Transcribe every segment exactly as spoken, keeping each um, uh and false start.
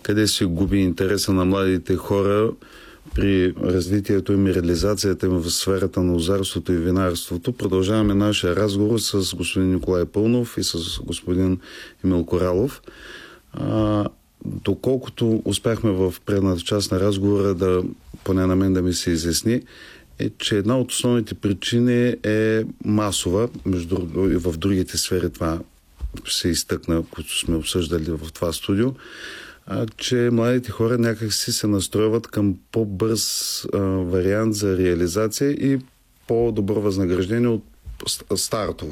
къде се губи интереса на младите хора при развитието им и реализацията им в сферата на лозарството и винарството. Продължаваме нашия разговор с господин Николай Пълнов и с господин Емил Коралов. А, доколкото успяхме в предната част на разговора да, поне на мен да ми се изясни, е, че една от основните причини е масова, между, и в другите сфери това се изтъкна, които сме обсъждали в това студио, а, че младите хора някакси се настройват към по-бърз а, вариант за реализация и по-добро възнаграждение от старото.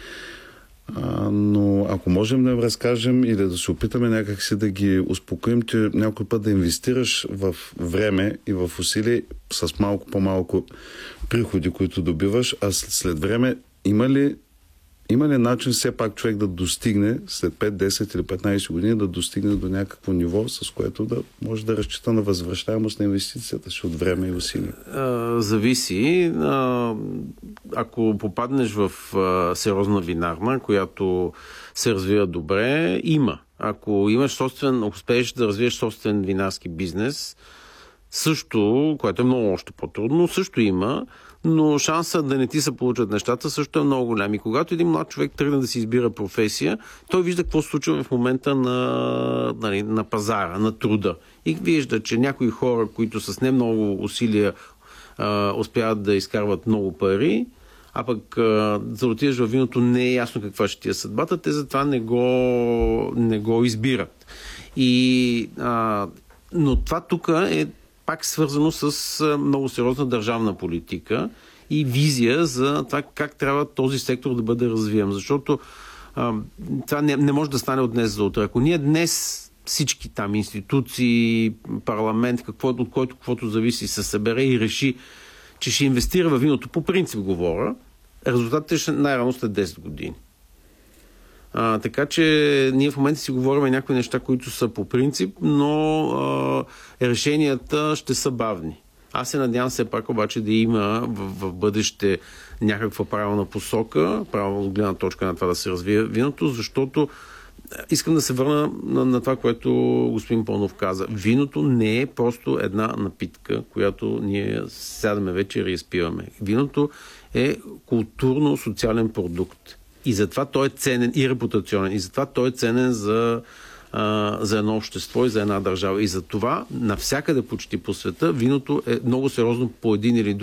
А, но ако можем да им разкажем или да се опитаме някакси да ги успокоим, че някой път да инвестираш в време и в усилие с малко по-малко приходи, които добиваш, а след време има ли Има ли начин все пак човек да достигне след пет, десет или петнайсет години да достигне до някакво ниво, с което да може да разчита на възвръщаемост на инвестицията си от време и усилия? Зависи. Ако попаднеш в сериозна винарна, която се развива добре, има. Ако имаш собствен, ако успееш да развиеш собствен винарски бизнес, също, което е много още по-трудно, също има, но шансът да не ти се получат нещата също е много голям. И когато един млад човек тръгне да си избира професия, той вижда какво се случва в момента на, на, на пазара, на труда. И вижда, че някои хора, които с не много усилия а, успяват да изкарват много пари, а пък а, за да отидеш във виното не е ясно каква ще ти е съдбата, те затова не го, не го избират. И, а, но това тук е пак свързано с много сериозна държавна политика и визия за това как трябва този сектор да бъде развием. Защото а, това не, не може да стане от днес за утре. Ако ние днес всички там институции, парламент, какво, от който каквото зависи, се събере и реши, че ще инвестира във виното, по принцип говоря, резултатът ще най-рано след десет години. А, така че ние в момента си говорим някои неща, които са по принцип, но а, решенията ще са бавни. Аз се надявам все пак обаче да има в, в бъдеще някаква правилна посока, правилна гледна точка на това да се развие виното, защото искам да се върна на, на това, което господин Пълнов каза. Виното не е просто една напитка, която ние сядаме вечер и изпиваме. Виното е културно-социален продукт. И затова той е ценен и репутационен. И затова той е ценен за, а, за едно общество и за една държава. И затова навсякъде почти по света виното е много сериозно по един или друг